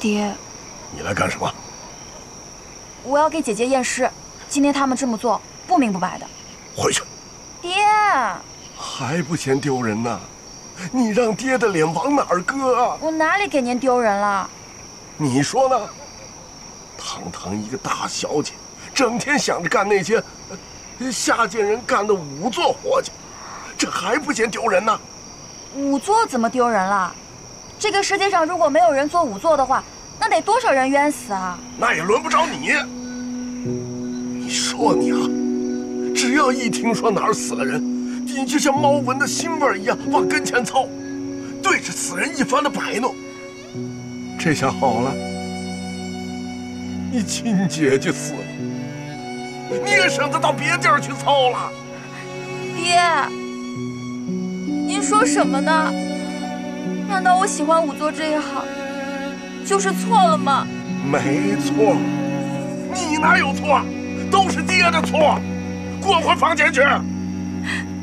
爹， 你来干什么？ 我要给姐姐验尸。今天他们这么做，不明不白的。 回去。 爹， 还不嫌丢人呢？你让爹的脸往哪儿搁啊？ 我哪里给您丢人了？ 你说呢？堂堂一个大小姐，整天想着干那些下贱人干的仵作活计，这还不嫌丢人呢？ 仵作怎么丢人了？这个世界上如果没有人做仵作的话，那得多少人冤死啊？ 那也轮不着你。你说你啊，只要一听说哪儿死了人，你就像猫闻的腥味一样往跟前凑，对着死人一番的摆弄。这下好了，你亲姐姐死了，你也省得到别地儿去凑了。 爹，您说什么呢？难道我喜欢仵作这一行就是错了吗？ 没错，你哪有错？都是爹的错。滚回房间去！